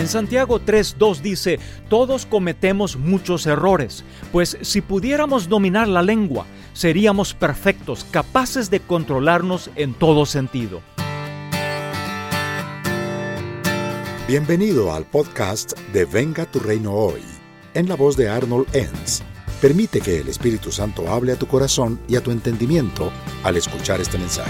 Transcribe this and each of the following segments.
En Santiago 3:2 dice: todos cometemos muchos errores, pues si pudiéramos dominar la lengua, seríamos perfectos, capaces de controlarnos en todo sentido. Bienvenido al podcast de Venga tu Reino Hoy, en la voz de Arnold Enns. Permite que el Espíritu Santo hable a tu corazón y a tu entendimiento al escuchar este mensaje.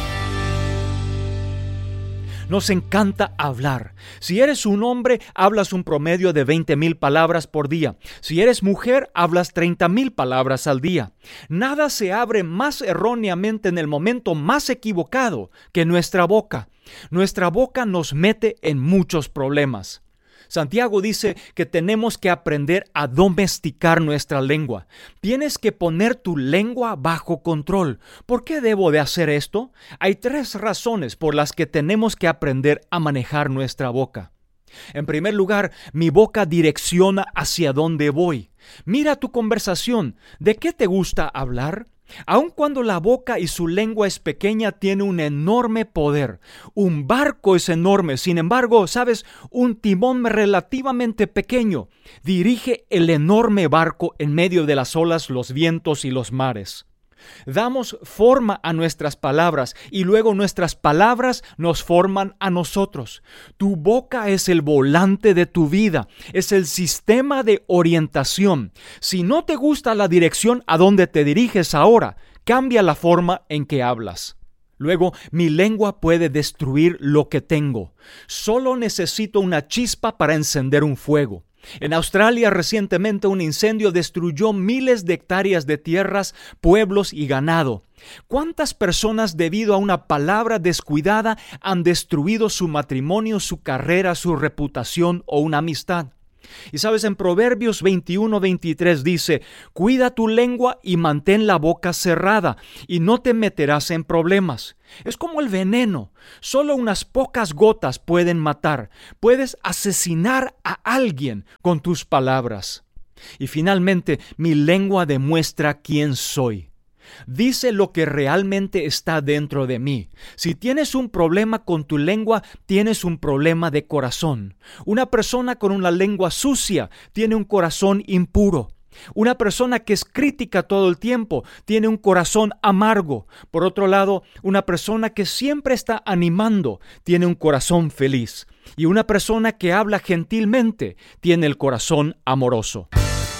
Nos encanta hablar. Si eres un hombre, hablas un promedio de 20,000 palabras por día. Si eres mujer, hablas 30,000 palabras al día. Nada se abre más erróneamente en el momento más equivocado que nuestra boca. Nuestra boca nos mete en muchos problemas. Santiago dice que tenemos que aprender a domesticar nuestra lengua. Tienes que poner tu lengua bajo control. ¿Por qué debo de hacer esto? Hay 3 razones por las que tenemos que aprender a manejar nuestra boca. En primer lugar, mi boca direcciona hacia dónde voy. Mira tu conversación. ¿De qué te gusta hablar? Aun cuando la boca y su lengua es pequeña, tiene un enorme poder. Un barco es enorme, sin embargo, ¿sabes? Un timón relativamente pequeño dirige el enorme barco en medio de las olas, los vientos y los mares. Damos forma a nuestras palabras y luego nuestras palabras nos forman a nosotros. Tu boca es el volante de tu vida, es el sistema de orientación. Si no te gusta la dirección a donde te diriges ahora, cambia la forma en que hablas. Luego, mi lengua puede destruir lo que tengo. Solo necesito una chispa para encender un fuego. En Australia recientemente un incendio destruyó miles de hectáreas de tierras, pueblos y ganado. ¿Cuántas personas debido a una palabra descuidada han destruido su matrimonio, su carrera, su reputación o una amistad? Y sabes, en Proverbios 21:23 dice: cuida tu lengua y mantén la boca cerrada, y no te meterás en problemas. Es como el veneno. Solo unas pocas gotas pueden matar. Puedes asesinar a alguien con tus palabras. Y finalmente, mi lengua demuestra quién soy. Dice lo que realmente está dentro de mí. Si tienes un problema con tu lengua, tienes un problema de corazón. Una persona con una lengua sucia tiene un corazón impuro. Una persona que es crítica todo el tiempo tiene un corazón amargo. Por otro lado, una persona que siempre está animando tiene un corazón feliz. Y una persona que habla gentilmente tiene el corazón amoroso.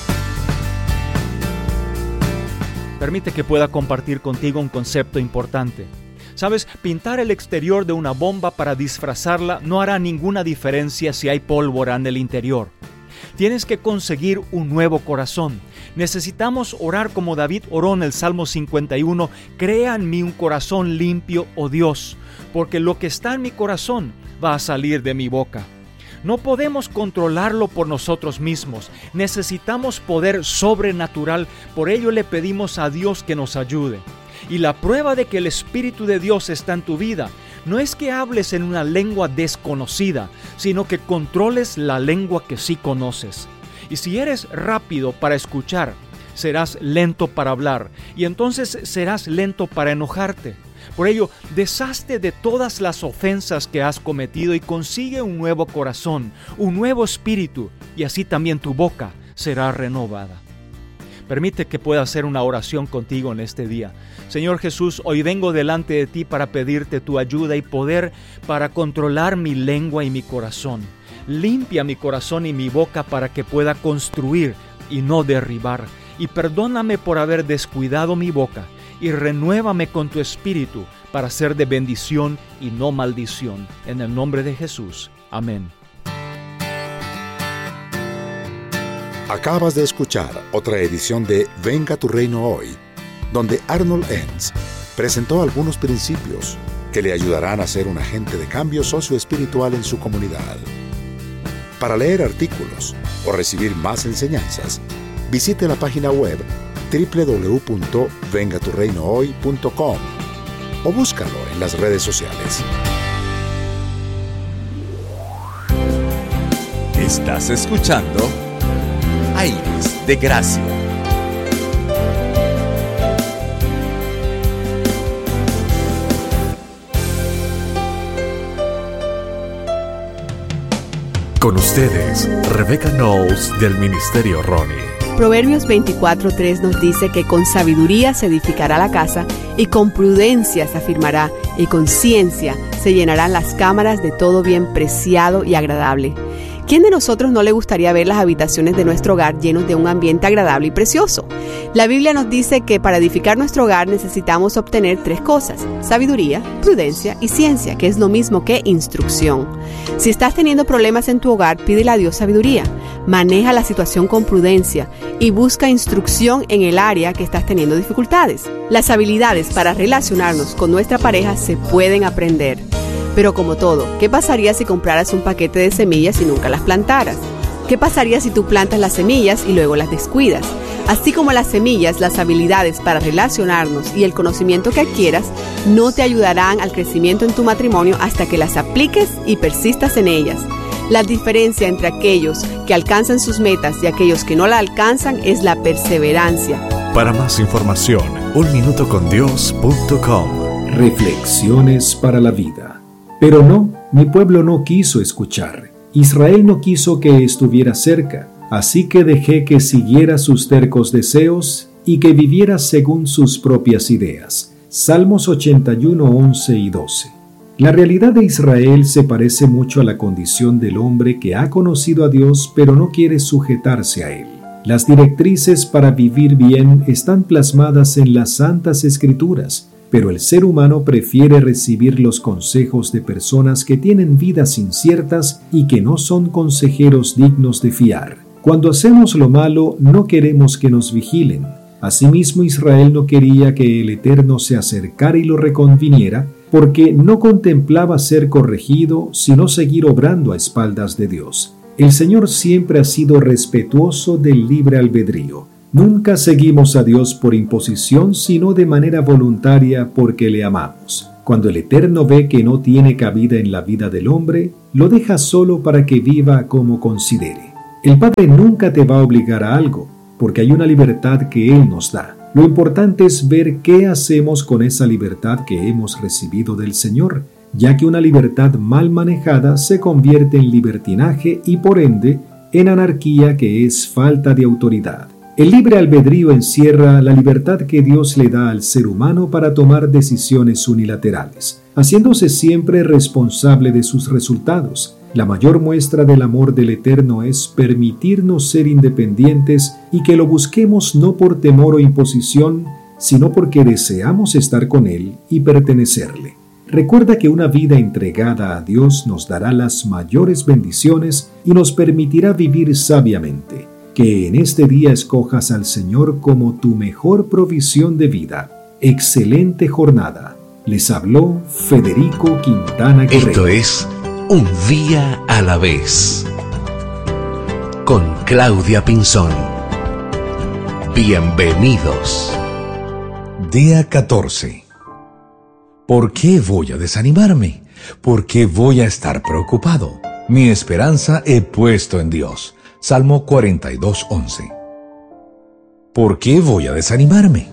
Permite que pueda compartir contigo un concepto importante. ¿Sabes? Pintar el exterior de una bomba para disfrazarla no hará ninguna diferencia si hay pólvora en el interior. Tienes que conseguir un nuevo corazón. Necesitamos orar como David oró en el Salmo 51. Crea en mí un corazón limpio, oh Dios, porque lo que está en mi corazón va a salir de mi boca. No podemos controlarlo por nosotros mismos. Necesitamos poder sobrenatural. Por ello le pedimos a Dios que nos ayude. Y la prueba de que el Espíritu de Dios está en tu vida no es que hables en una lengua desconocida, sino que controles la lengua que sí conoces. Y si eres rápido para escuchar, serás lento para hablar, y entonces serás lento para enojarte. Por ello, deshazte de todas las ofensas que has cometido y consigue un nuevo corazón, un nuevo espíritu, y así también tu boca será renovada. Permite que pueda hacer una oración contigo en este día. Señor Jesús, hoy vengo delante de ti para pedirte tu ayuda y poder para controlar mi lengua y mi corazón. Limpia mi corazón y mi boca para que pueda construir y no derribar. Y perdóname por haber descuidado mi boca. Y renuévame con tu espíritu para ser de bendición y no maldición. En el nombre de Jesús. Amén. Acabas de escuchar otra edición de Venga tu Reino Hoy, donde Arnold Enns presentó algunos principios que le ayudarán a ser un agente de cambio socioespiritual en su comunidad. Para leer artículos o recibir más enseñanzas, visite la página web www.vengaturreinohoy.com o búscalo en las redes sociales. Estás escuchando Aires de Gracia. Con ustedes, Rebecca Knowles del Ministerio Ronnie. Proverbios 24:3 nos dice que con sabiduría se edificará la casa y con prudencia se afirmará y con ciencia se llenarán las cámaras de todo bien preciado y agradable. ¿Quién de nosotros no le gustaría ver las habitaciones de nuestro hogar llenos de un ambiente agradable y precioso? La Biblia nos dice que para edificar nuestro hogar necesitamos obtener 3 cosas: sabiduría, prudencia y ciencia, que es lo mismo que instrucción. Si estás teniendo problemas en tu hogar, pídele a Dios sabiduría, maneja la situación con prudencia y busca instrucción en el área que estás teniendo dificultades. Las habilidades para relacionarnos con nuestra pareja se pueden aprender. Pero como todo, ¿qué pasaría si compraras un paquete de semillas y nunca las plantaras? ¿Qué pasaría si tú plantas las semillas y luego las descuidas? Así como las semillas, las habilidades para relacionarnos y el conocimiento que adquieras no te ayudarán al crecimiento en tu matrimonio hasta que las apliques y persistas en ellas. La diferencia entre aquellos que alcanzan sus metas y aquellos que no la alcanzan es la perseverancia. Para más información, unminutocondios.com. Reflexiones para la vida. Pero no, mi pueblo no quiso escuchar. Israel no quiso que estuviera cerca, así que dejé que siguiera sus tercos deseos y que viviera según sus propias ideas. Salmos 81, 11 y 12. La realidad de Israel se parece mucho a la condición del hombre que ha conocido a Dios pero no quiere sujetarse a Él. Las directrices para vivir bien están plasmadas en las Santas Escrituras, pero el ser humano prefiere recibir los consejos de personas que tienen vidas inciertas y que no son consejeros dignos de fiar. Cuando hacemos lo malo, no queremos que nos vigilen. Asimismo, Israel no quería que el Eterno se acercara y lo reconviniera, porque no contemplaba ser corregido, sino seguir obrando a espaldas de Dios. El Señor siempre ha sido respetuoso del libre albedrío. Nunca seguimos a Dios por imposición, sino de manera voluntaria porque le amamos. Cuando el Eterno ve que no tiene cabida en la vida del hombre, lo deja solo para que viva como considere. El Padre nunca te va a obligar a algo, porque hay una libertad que Él nos da. Lo importante es ver qué hacemos con esa libertad que hemos recibido del Señor, ya que una libertad mal manejada se convierte en libertinaje y por ende en anarquía, que es falta de autoridad. El libre albedrío encierra la libertad que Dios le da al ser humano para tomar decisiones unilaterales, haciéndose siempre responsable de sus resultados. La mayor muestra del amor del Eterno es permitirnos ser independientes y que lo busquemos no por temor o imposición, sino porque deseamos estar con Él y pertenecerle. Recuerda que una vida entregada a Dios nos dará las mayores bendiciones y nos permitirá vivir sabiamente. Que en este día escojas al Señor como tu mejor provisión de vida. Excelente jornada. Les habló Federico Quintana Guerrero. Esto es Un Día a la Vez, con Claudia Pinzón. Bienvenidos. Día 14. ¿Por qué voy a desanimarme? ¿Por qué voy a estar preocupado? Mi esperanza he puesto en Dios. Salmo 42:11. ¿Por qué voy a desanimarme?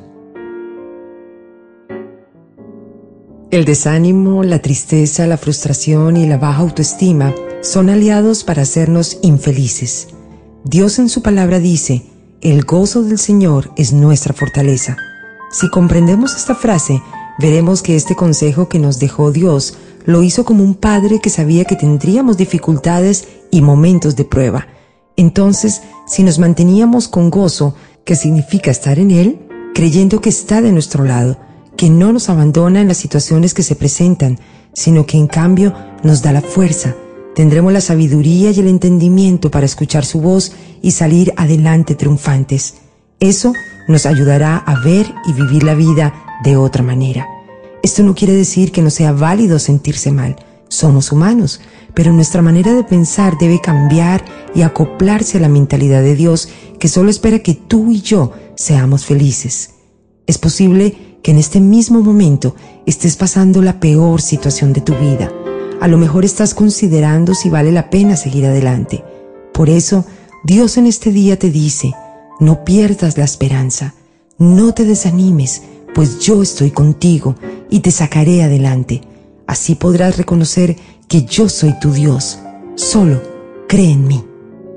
El desánimo, la tristeza, la frustración y la baja autoestima son aliados para hacernos infelices. Dios en su palabra dice: el gozo del Señor es nuestra fortaleza. Si comprendemos esta frase, veremos que este consejo que nos dejó Dios lo hizo como un padre que sabía que tendríamos dificultades y momentos de prueba. Entonces, si nos manteníamos con gozo, que significa estar en Él, creyendo que está de nuestro lado, que no nos abandona en las situaciones que se presentan, sino que en cambio nos da la fuerza, tendremos la sabiduría y el entendimiento para escuchar su voz y salir adelante triunfantes. Eso nos ayudará a ver y vivir la vida de otra manera. Esto no quiere decir que no sea válido sentirse mal. Somos humanos, pero nuestra manera de pensar debe cambiar y acoplarse a la mentalidad de Dios, que solo espera que tú y yo seamos felices. Es posible que en este mismo momento estés pasando la peor situación de tu vida. A lo mejor estás considerando si vale la pena seguir adelante. Por eso, Dios en este día te dice: no pierdas la esperanza, no te desanimes, pues yo estoy contigo y te sacaré adelante. Así podrás reconocer que yo soy tu Dios. Solo cree en mí.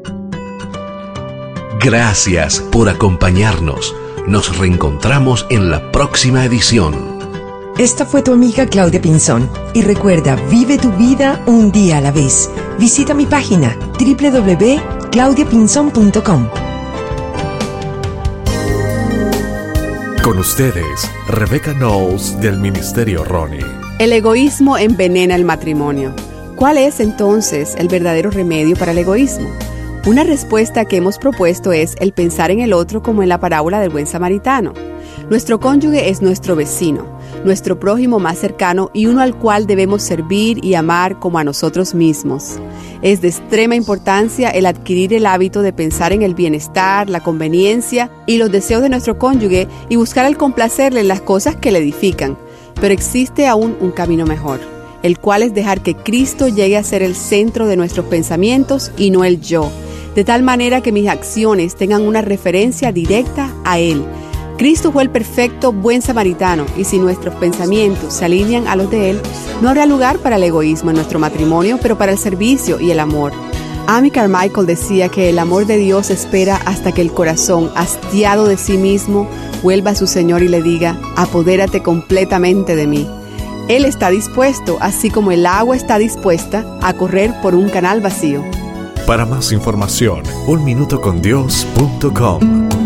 Gracias por acompañarnos. Nos reencontramos en la próxima edición. Esta fue tu amiga Claudia Pinzón. Y recuerda, vive tu vida un día a la vez. Visita mi página www.claudiapinzon.com. Con ustedes, Rebecca Knowles del Ministerio Ronnie. El egoísmo envenena el matrimonio. ¿Cuál es entonces el verdadero remedio para el egoísmo? Una respuesta que hemos propuesto es el pensar en el otro como en la parábola del buen samaritano. Nuestro cónyuge es nuestro vecino, nuestro prójimo más cercano y uno al cual debemos servir y amar como a nosotros mismos. Es de extrema importancia el adquirir el hábito de pensar en el bienestar, la conveniencia y los deseos de nuestro cónyuge y buscar el complacerle en las cosas que le edifican. Pero existe aún un camino mejor, el cual es dejar que Cristo llegue a ser el centro de nuestros pensamientos y no el yo, de tal manera que mis acciones tengan una referencia directa a Él. Cristo fue el perfecto buen samaritano y si nuestros pensamientos se alinean a los de Él, no habrá lugar para el egoísmo en nuestro matrimonio, pero para el servicio y el amor. Amy Carmichael decía que el amor de Dios espera hasta que el corazón, hastiado de sí mismo, vuelva a su Señor y le diga: apodérate completamente de mí. Él está dispuesto, así como el agua está dispuesta, a correr por un canal vacío. Para más información, unminutocondios.com.